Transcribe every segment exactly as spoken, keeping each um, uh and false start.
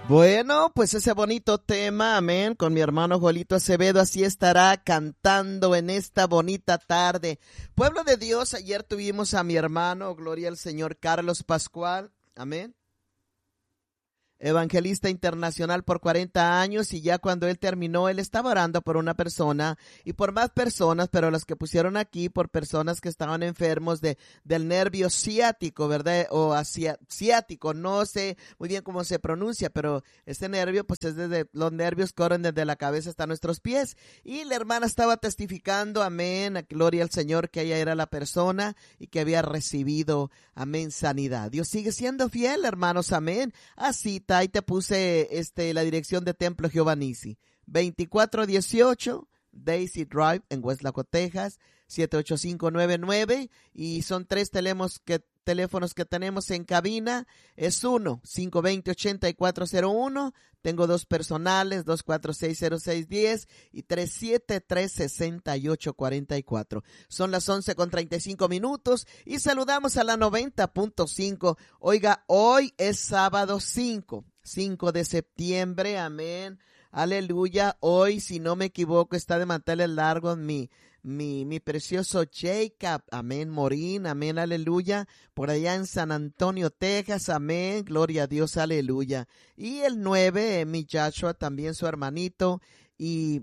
Bueno, pues ese bonito tema, amén, con mi hermano Joelito Acevedo, así estará cantando en esta bonita tarde. Pueblo de Dios, ayer tuvimos a mi hermano, gloria al Señor, Carlos Pascual, amén. Evangelista internacional por cuarenta años, y ya cuando él terminó, él estaba orando por una persona y por más personas, pero las que pusieron aquí por personas que estaban enfermos de del nervio ciático, ¿verdad? O asia, ciático, no sé muy bien cómo se pronuncia, pero este nervio, pues es desde, los nervios corren desde la cabeza hasta nuestros pies, y la hermana estaba testificando, amén, gloria al Señor, que ella era la persona y que había recibido, amén, sanidad. Dios sigue siendo fiel, hermanos, amén. Así ahí te puse este la dirección de Templo Jehová Nisi, veinticuatro dieciocho Daisy Drive en Westlaco, Texas, siete ocho cinco nueve nueve, y son tres teléfonos que, teléfonos que tenemos en cabina. Es uno, cinco dos cero, ocho cuatro cero uno, tengo dos personales, dos cuatro seis cero seis uno cero y tres siete tres seis ocho cuatro cuatro. Son las once con treinta y cinco minutos y saludamos a la noventa punto cinco. Oiga, hoy es sábado cinco de septiembre, amén, aleluya. Hoy, si no me equivoco, está de manteles largos mi Mi, mi precioso Jacob, amén, Morín, amén, aleluya, por allá en San Antonio, Texas, amén, gloria a Dios, aleluya. Y el nueve, mi Joshua, también su hermanito, y,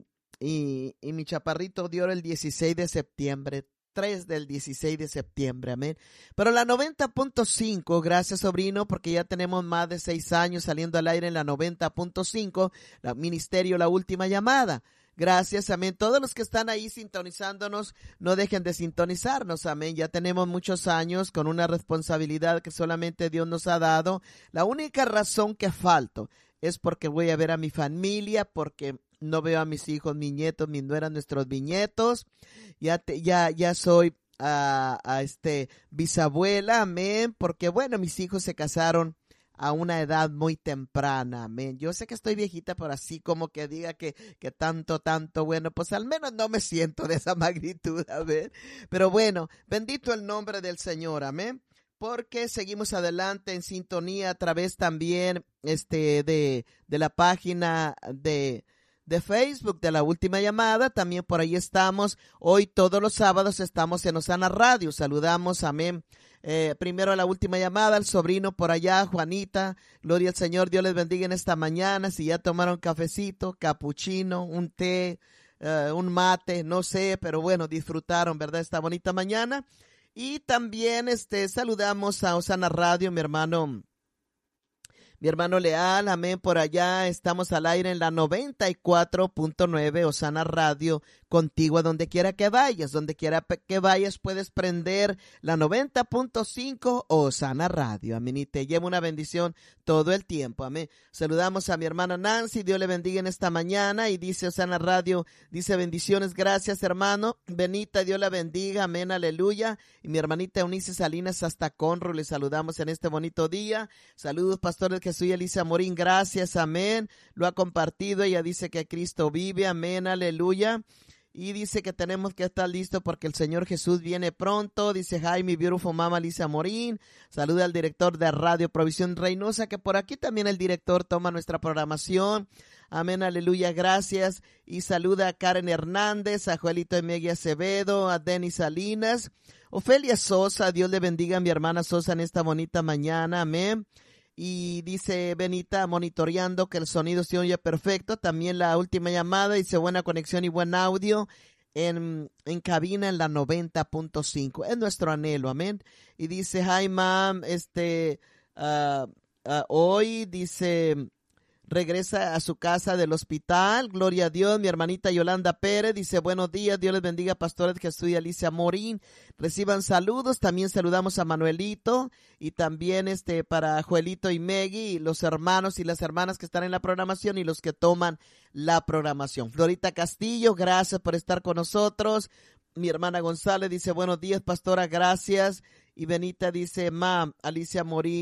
y, y mi chaparrito dio el dieciséis de septiembre, tres del dieciséis de septiembre, amén. Pero la noventa punto cinco, gracias sobrino, porque ya tenemos más de seis años saliendo al aire en la noventa punto cinco, la ministerio La Última Llamada. Gracias, amén. Todos los que están ahí sintonizándonos, no dejen de sintonizarnos, amén. Ya tenemos muchos años con una responsabilidad que solamente Dios nos ha dado. La única razón que falto es porque voy a ver a mi familia, porque no veo a mis hijos, mis nietos, mis nueras, nuestros bisnietos. Ya, te, ya, ya soy a, a este bisabuela, amén, porque bueno, mis hijos se casaron a una edad muy temprana, amén. Yo sé que estoy viejita, pero así como que diga que, que tanto, tanto, bueno, pues al menos no me siento de esa magnitud, amén. Pero bueno, bendito el nombre del Señor, amén. Porque seguimos adelante en sintonía a través también este de, de la página de, de Facebook de La Última Llamada. También por ahí estamos. Hoy todos los sábados estamos en Osana Radio. Saludamos, amén. Eh, primero a La Última Llamada, al sobrino por allá, Juanita, gloria al Señor, Dios les bendiga en esta mañana. Si ya tomaron cafecito, capuchino, un té, uh, un mate, no sé, pero bueno, disfrutaron, ¿verdad? Esta bonita mañana. Y también este saludamos a Osana Radio, mi hermano, mi hermano Leal, amén, por allá estamos al aire en la noventa y cuatro punto nueve, Osana Radio, contigo a donde quiera que vayas, donde quiera que vayas puedes prender la noventa punto cinco Osana Radio, amén, y te lleva una bendición todo el tiempo, amén. Saludamos a mi hermana Nancy, Dios le bendiga en esta mañana, y dice Osana Radio, dice bendiciones, gracias hermano, Benita, Dios la bendiga, amén, aleluya, y mi hermanita Eunice Salinas hasta Conro, le saludamos en este bonito día. Saludos pastores que soy Elisa Morín, gracias, amén, lo ha compartido, ella dice que Cristo vive, amén, aleluya. Y dice que tenemos que estar listos porque el Señor Jesús viene pronto. Dice Jaime, beautiful mama Lisa Morín. Saluda al director de Radio Provisión Reynosa, que por aquí también el director toma nuestra programación. Amén, aleluya, gracias. Y saluda a Karen Hernández, a Joelito Emegui Acevedo, a Denis Salinas. Ofelia Sosa, Dios le bendiga a mi hermana Sosa en esta bonita mañana, amén. Y dice Benita, monitoreando que el sonido se oye perfecto. También La Última Llamada, dice buena conexión y buen audio en, en cabina en la noventa punto cinco. Es nuestro anhelo, amén. Y dice, hi ma'am, este, uh, uh, hoy dice, regresa a su casa del hospital, gloria a Dios. Mi hermanita Yolanda Pérez dice, buenos días, Dios les bendiga, pastores Jesús y Alicia Morín, reciban saludos. También saludamos a Manuelito y también este para Joelito y Meggy, los hermanos y las hermanas que están en la programación y los que toman la programación. Florita Castillo, gracias por estar con nosotros. Mi hermana González dice, buenos días, pastora, gracias. Y Benita dice, mam, Alicia Morín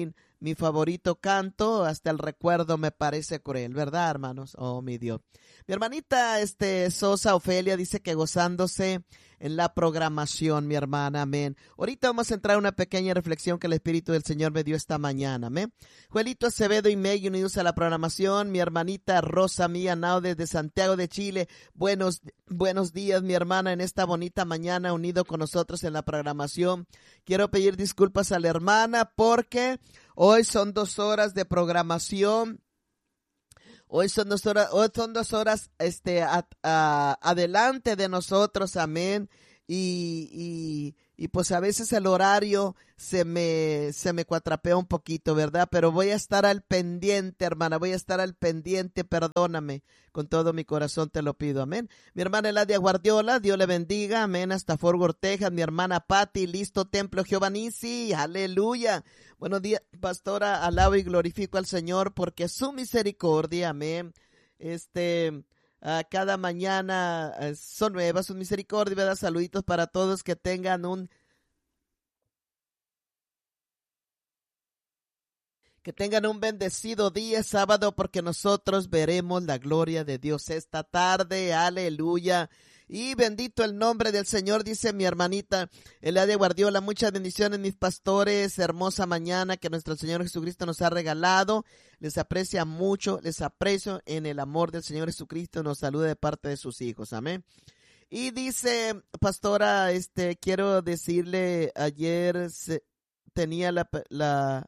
mi favorito canto, hasta el recuerdo me parece cruel, ¿verdad, hermanos? Oh, mi Dios. Mi hermanita este, Sosa Ofelia dice que gozándose en la programación, mi hermana, amén. Ahorita vamos a entrar a una pequeña reflexión que el Espíritu del Señor me dio esta mañana, amén. Juelito Acevedo y Meg unidos a la programación, mi hermanita Rosa Mía Nao desde Santiago de Chile. Buenos, buenos días, mi hermana, en esta bonita mañana unido con nosotros en la programación. Quiero pedir disculpas a la hermana porque hoy son dos horas de programación. Hoy son dos horas, hoy son dos horas este, a, a, adelante de nosotros, amén. Y, y, y pues a veces el horario se me, se me cuatrapea un poquito, ¿verdad? Pero voy a estar al pendiente, hermana, voy a estar al pendiente, perdóname, con todo mi corazón te lo pido, amén. Mi hermana Eladia Guardiola, Dios le bendiga, amén, hasta Fort Worth, Texas. Mi hermana Patti, listo, Templo Giovannici, aleluya. Buenos días, pastora, alabo y glorifico al Señor porque su misericordia, amén, este... Uh, cada mañana uh, son nuevas sus misericordias, ¿verdad? Saluditos para todos, que tengan un que tengan un bendecido día sábado, porque nosotros veremos la gloria de Dios esta tarde, aleluya. Y bendito el nombre del Señor, dice mi hermanita Eladia Guardiola. Muchas bendiciones, mis pastores, hermosa mañana que nuestro Señor Jesucristo nos ha regalado. Les aprecia mucho, les aprecio en el amor del Señor Jesucristo. Nos saluda de parte de sus hijos, amén. Y dice, pastora, este, quiero decirle, ayer se, tenía la, la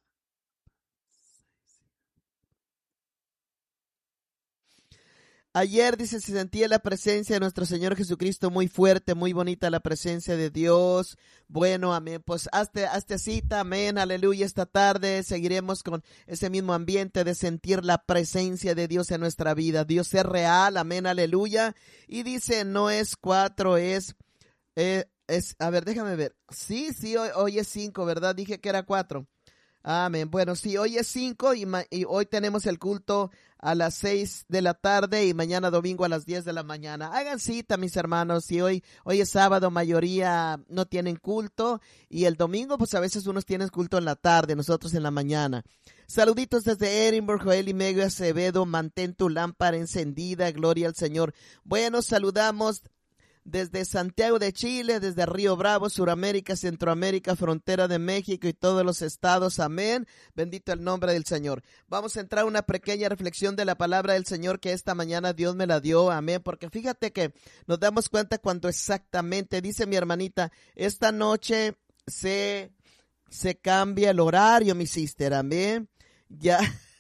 Ayer, dice, se sentía la presencia de nuestro Señor Jesucristo muy fuerte, muy bonita la presencia de Dios. Bueno, amén, pues hazte, hazte cita, amén, aleluya. Esta tarde seguiremos con ese mismo ambiente de sentir la presencia de Dios en nuestra vida. Dios es real, amén, aleluya. Y dice, no es cuatro, es, eh, es, a ver, déjame ver. Sí, sí, hoy, hoy es cinco, ¿verdad? Dije que era cuatro. Amén. Bueno, sí, hoy es cinco y, y hoy tenemos el culto a las seis de la tarde y mañana domingo a las diez de la mañana. Hagan cita, mis hermanos, y hoy, hoy es sábado, mayoría no tienen culto, y el domingo pues a veces unos tienen culto en la tarde, nosotros en la mañana. Saluditos desde Edinburgh, Joel y Medio Acevedo, mantén tu lámpara encendida, gloria al Señor. Bueno, saludamos desde Santiago de Chile, desde Río Bravo, Suramérica, Centroamérica, frontera de México y todos los estados, amén. Bendito el nombre del Señor. Vamos a entrar a una pequeña reflexión de la palabra del Señor que esta mañana Dios me la dio, amén, porque fíjate que nos damos cuenta cuando exactamente, dice mi hermanita, esta noche se, se cambia el horario, mi sister, amén, ya...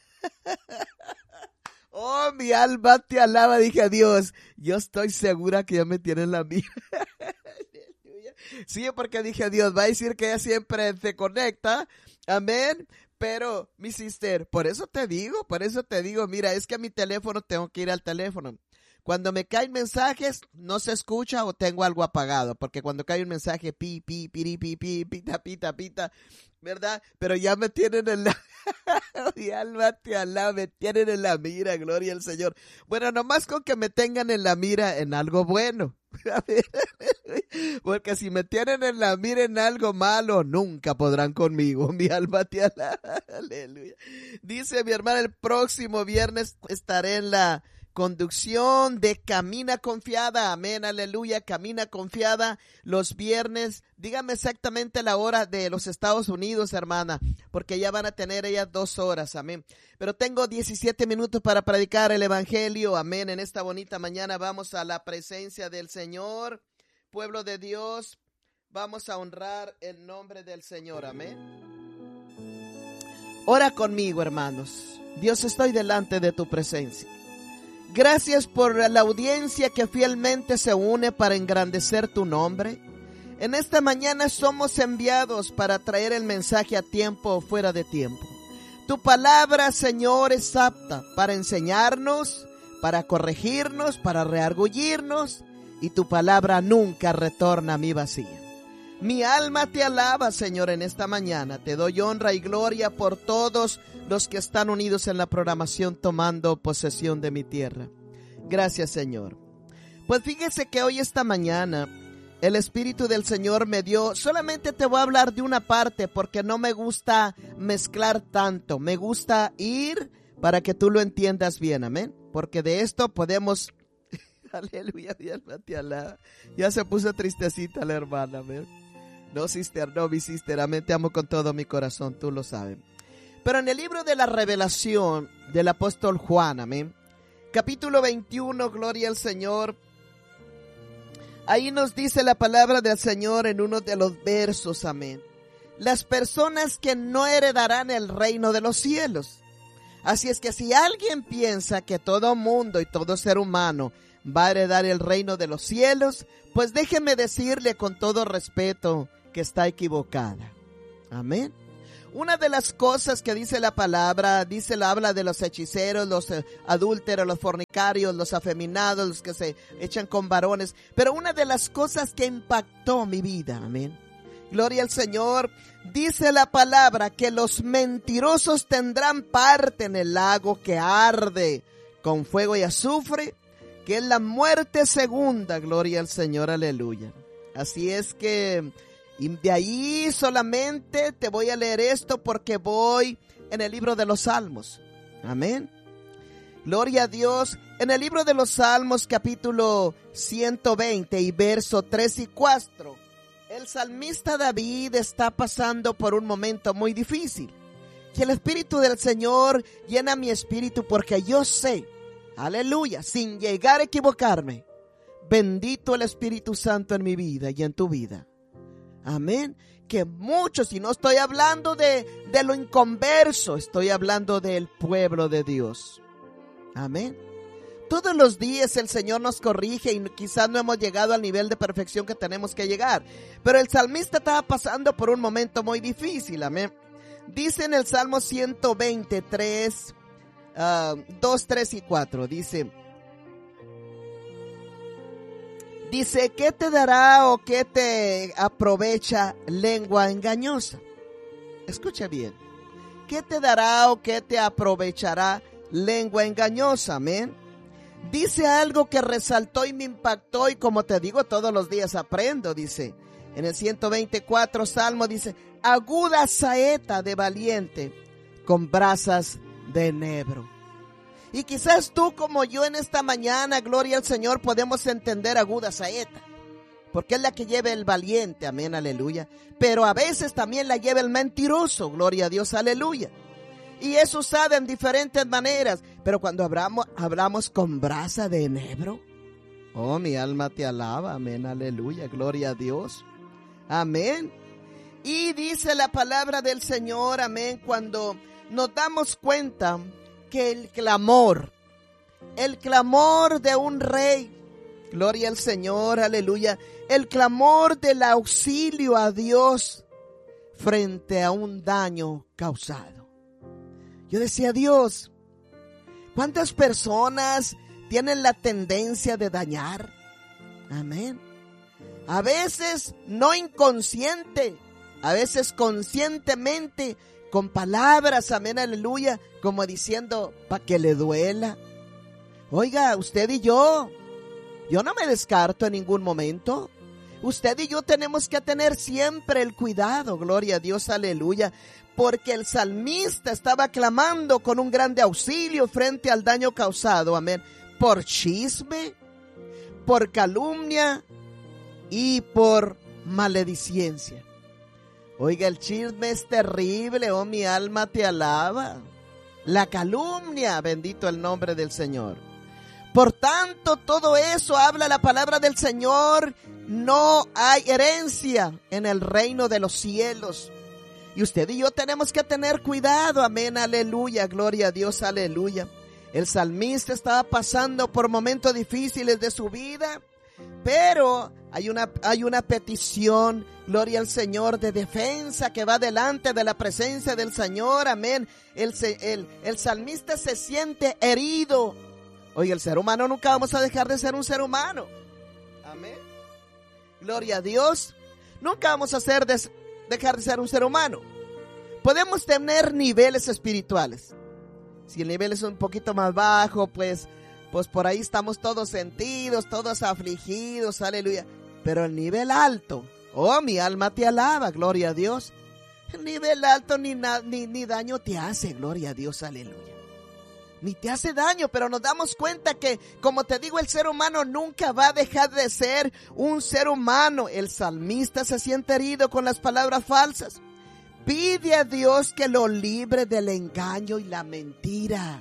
Oh, mi alma te alaba, dije a Dios, yo estoy segura que ya me tiene en la mira. Sí, porque dije a Dios, va a decir que ella siempre se conecta, amén, pero mi sister, por eso te digo, por eso te digo, mira, es que a mi teléfono tengo que ir al teléfono. Cuando me caen mensajes, no se escucha o tengo algo apagado, porque cuando cae un mensaje, pi, pi, piri, pi, pi, pita, pita, pita, ¿verdad? Pero ya me tienen en la... Mi alma te alaba, me tienen en la mira, gloria al Señor. Bueno, nomás con que me tengan en la mira en algo bueno. Porque si me tienen en la mira en algo malo, nunca podrán conmigo. Mi alma te alaba, aleluya. Dice mi hermana, el próximo viernes estaré en la conducción de Camina Confiada, amén, aleluya, Camina Confiada, los viernes, dígame exactamente la hora de los Estados Unidos, hermana, porque ya van a tener ellas dos horas, amén, pero tengo diecisiete minutos para predicar el evangelio, amén, en esta bonita mañana vamos a la presencia del Señor, pueblo de Dios, vamos a honrar el nombre del Señor, amén. Ora conmigo, hermanos. Dios, estoy delante de tu presencia. Gracias por la audiencia que fielmente se une para engrandecer tu nombre. En esta mañana somos enviados para traer el mensaje a tiempo o fuera de tiempo. Tu palabra, Señor, es apta para enseñarnos, para corregirnos, para reargullirnos, y tu palabra nunca retorna a mí vacía. Mi alma te alaba, Señor, en esta mañana. Te doy honra y gloria por todos los que están unidos en la programación tomando posesión de mi tierra. Gracias, Señor. Pues fíjese que hoy esta mañana el Espíritu del Señor me dio, solamente te voy a hablar de una parte porque no me gusta mezclar tanto, me gusta ir para que tú lo entiendas bien, amén, porque de esto podemos, aleluya, ya se puso tristecita la hermana, amén, no sister, no mi sister, amén, te amo con todo mi corazón, tú lo sabes, pero en el libro de la Revelación del apóstol Juan, amén, capítulo veintiuno, gloria al Señor. Ahí nos dice la palabra del Señor en uno de los versos, amén. Las personas que no heredarán el reino de los cielos. Así es que si alguien piensa que todo mundo y todo ser humano va a heredar el reino de los cielos, pues déjeme decirle con todo respeto que está equivocada. Amén. Una de las cosas que dice la palabra, dice la habla de los hechiceros, los adúlteros, los fornicarios, los afeminados, los que se echan con varones. Pero una de las cosas que impactó mi vida, amén. Gloria al Señor. Dice la palabra que los mentirosos tendrán parte en el lago que arde con fuego y azufre, que es la muerte segunda. Gloria al Señor, aleluya. Así es que... y de ahí solamente te voy a leer esto porque voy en el libro de los Salmos. Amén. Gloria a Dios. En el libro de los Salmos, capítulo ciento veinte y verso tres y cuatro. El salmista David está pasando por un momento muy difícil. Que el Espíritu del Señor llena mi espíritu porque yo sé, aleluya, sin llegar a equivocarme, bendito el Espíritu Santo en mi vida y en tu vida. Amén, que muchos, y no estoy hablando de, de lo inconverso, estoy hablando del pueblo de Dios. Amén. Todos los días el Señor nos corrige y quizás no hemos llegado al nivel de perfección que tenemos que llegar. Pero el salmista estaba pasando por un momento muy difícil, amén. Dice en el Salmo ciento veintitrés, uh, dos, tres y cuatro, dice... Dice, ¿qué te dará o qué te aprovecha lengua engañosa? Escucha bien. ¿Qué te dará o qué te aprovechará lengua engañosa? Amén. Dice algo que resaltó y me impactó y como te digo, todos los días aprendo, dice. En el ciento veinticuatro Salmo dice, aguda saeta de valiente con brasas de enebro. Y quizás tú como yo en esta mañana, gloria al Señor, podemos entender aguda saeta, porque es la que lleva el valiente, amén, aleluya. Pero a veces también la lleva el mentiroso, gloria a Dios, aleluya. Y es usada en diferentes maneras, pero cuando hablamos, hablamos con brasa de enebro, oh, mi alma te alaba, amén, aleluya, gloria a Dios, amén. Y dice la palabra del Señor, amén, cuando nos damos cuenta que el clamor, el clamor de un rey, gloria al Señor, aleluya, el clamor del auxilio a Dios frente a un daño causado. Yo decía, Dios, ¿cuántas personas tienen la tendencia de dañar? Amén. A veces no inconsciente, a veces conscientemente, con palabras, amén, aleluya, como diciendo, para que le duela. Oiga, usted y yo, yo no me descarto en ningún momento. Usted y yo tenemos que tener siempre el cuidado, gloria a Dios, aleluya, porque el salmista estaba clamando con un grande auxilio frente al daño causado, amén, por chisme, por calumnia y por maledicencia. Oiga, el chisme es terrible, oh mi alma te alaba. La calumnia, bendito el nombre del Señor. Por tanto, todo eso habla la palabra del Señor. No hay herencia en el reino de los cielos. Y usted y yo tenemos que tener cuidado, amén, aleluya, gloria a Dios, aleluya. El salmista estaba pasando por momentos difíciles de su vida, pero hay una, hay una petición, gloria al Señor, de defensa que va delante de la presencia del Señor, amén. El, el, el salmista se siente herido. Oye, el ser humano nunca vamos a dejar de ser un ser humano, amén. Gloria a Dios, nunca vamos a ser de, dejar de ser un ser humano. Podemos tener niveles espirituales. Si el nivel es un poquito más bajo, pues, pues por ahí estamos todos sentidos, todos afligidos, aleluya. Pero el nivel alto, oh, mi alma te alaba, gloria a Dios. El nivel alto ni, na, ni, ni daño te hace, gloria a Dios, aleluya. Ni te hace daño, pero nos damos cuenta que, como te digo, el ser humano nunca va a dejar de ser un ser humano. El salmista se siente herido con las palabras falsas. Pide a Dios que lo libre del engaño y la mentira.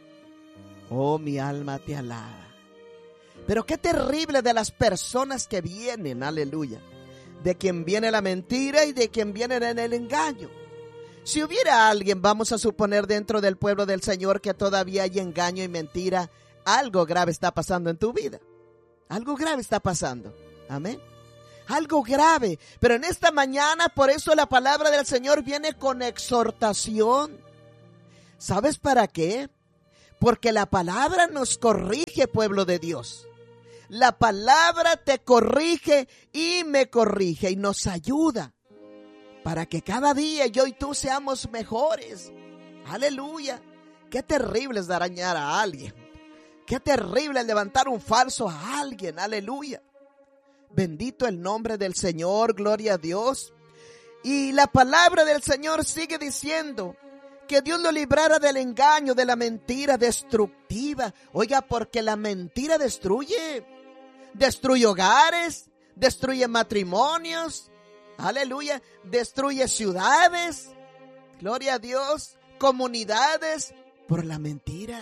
Oh, mi alma te alaba. Pero qué terrible de las personas que vienen, aleluya. De quien viene la mentira y de quien viene en el engaño. Si hubiera alguien, vamos a suponer dentro del pueblo del Señor que todavía hay engaño y mentira, algo grave está pasando en tu vida. Algo grave está pasando. Amén. Algo grave. Pero en esta mañana, por eso la palabra del Señor viene con exhortación. ¿Sabes para qué? Porque la palabra nos corrige, pueblo de Dios. La palabra te corrige y me corrige y nos ayuda para que cada día yo y tú seamos mejores. Aleluya. Qué terrible es dañar a alguien. Qué terrible es levantar un falso a alguien. Aleluya. Bendito el nombre del Señor, gloria a Dios. Y la palabra del Señor sigue diciendo que Dios lo librara del engaño, de la mentira destructiva. Oiga, porque la mentira destruye. Destruye hogares, destruye matrimonios, aleluya, destruye ciudades, gloria a Dios, comunidades, por la mentira.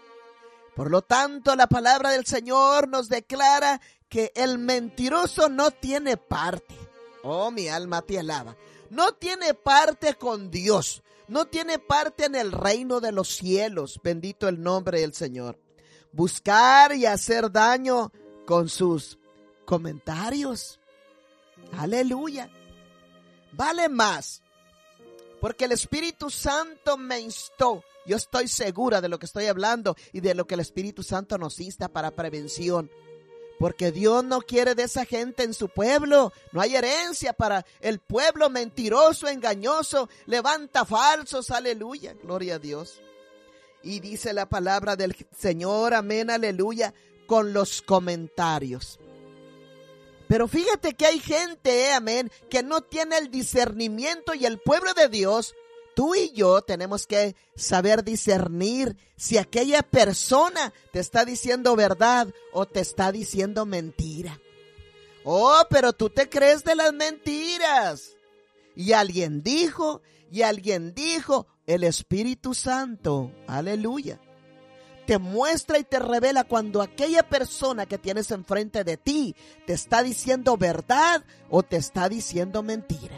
Por lo tanto, la palabra del Señor nos declara que el mentiroso no tiene parte. Oh, mi alma te alaba. No tiene parte con Dios, no tiene parte en el reino de los cielos. Bendito el nombre del Señor. Buscar y hacer daño con sus comentarios. Aleluya. Vale más. Porque el Espíritu Santo me instó. Yo estoy segura de lo que estoy hablando y de lo que el Espíritu Santo nos insta para prevención. Porque Dios no quiere de esa gente en su pueblo. No hay herencia para el pueblo mentiroso, engañoso, levanta falsos. Aleluya. Gloria a Dios. Y dice la palabra del Señor, amén, aleluya, con los comentarios. Pero fíjate que hay gente, eh, amén, que no tiene el discernimiento, y el pueblo de Dios, tú y yo tenemos que saber discernir si aquella persona te está diciendo verdad o te está diciendo mentira. Oh, pero tú te crees de las mentiras. Y alguien dijo, y alguien dijo, el Espíritu Santo, aleluya, te muestra y te revela cuando aquella persona que tienes enfrente de ti te está diciendo verdad o te está diciendo mentira.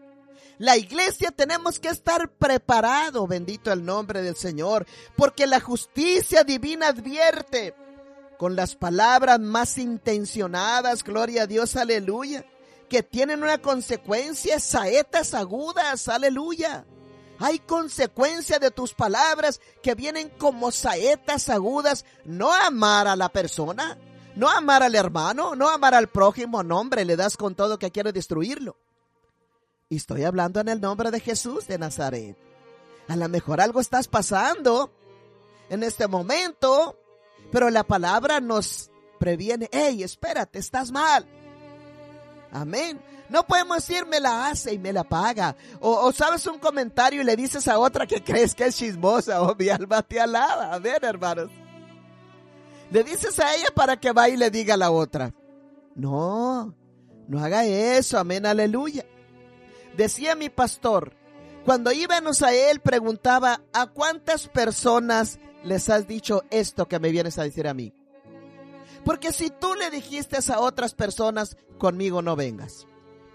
La iglesia tenemos que estar preparados, bendito el nombre del Señor, porque la justicia divina advierte con las palabras más intencionadas, gloria a Dios, aleluya, que tienen una consecuencia, saetas agudas, aleluya. Hay consecuencias de tus palabras que vienen como saetas agudas. No amar a la persona, no amar al hermano, no amar al prójimo, no, hombre, le das con todo que quiere destruirlo. Y estoy hablando en el nombre de Jesús de Nazaret. A lo mejor algo estás pasando en este momento, pero la palabra nos previene. Hey, espérate, estás mal. Amén. No podemos decir me la hace y me la paga. O, o sabes un comentario y le dices a otra que crees que es chismosa. Oh, mi alma te alaba. Amén, hermanos. Le dices a ella para que vaya y le diga a la otra. No, no haga eso. Amén, aleluya. Decía mi pastor, cuando íbamos a él preguntaba, ¿a cuántas personas les has dicho esto que me vienes a decir a mí? Porque si tú le dijiste a otras personas, conmigo no vengas.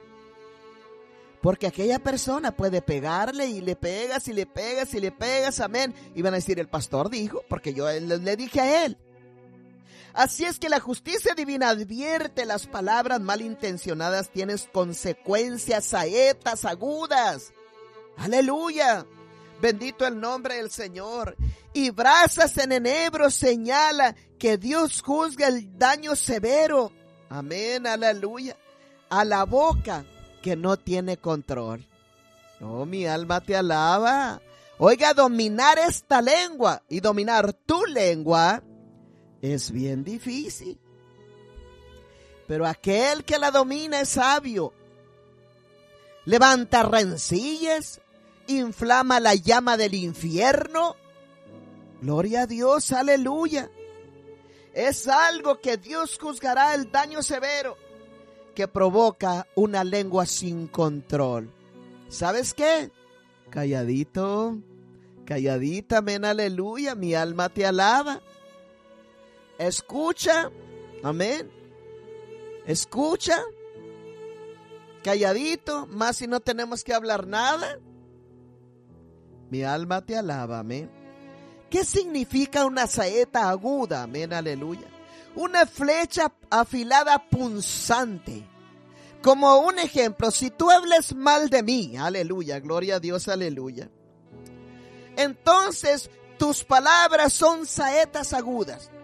Porque aquella persona puede pegarle y le pegas y le pegas y le pegas, amén. Y van a decir, el pastor dijo, porque yo le, le dije a él. Así es que la justicia divina advierte las palabras malintencionadas tienen consecuencias, saetas agudas. Aleluya. Bendito el nombre del Señor. Y brasas en enebro señala que Dios juzga el daño severo. Amén, aleluya. A la boca que no tiene control. Oh, mi alma te alaba. Oiga, dominar esta lengua y dominar tu lengua es bien difícil. pero aquel que la domina es sabio. Levanta rencillas, inflama la llama del infierno. Gloria a Dios, aleluya. Es algo que Dios juzgará, el daño severo que provoca una lengua sin control. ¿Sabes qué? Calladito, calladita, amén, aleluya, mi alma te alaba. Escucha, amén. Escucha, calladito, más si no tenemos que hablar nada. Mi alma te alaba, amén. ¿Qué significa una saeta aguda? Amén, aleluya. Una flecha afilada punzante. Como un ejemplo, si tú hablas mal de mí, aleluya, gloria a Dios, aleluya. Entonces tus palabras son saetas agudas.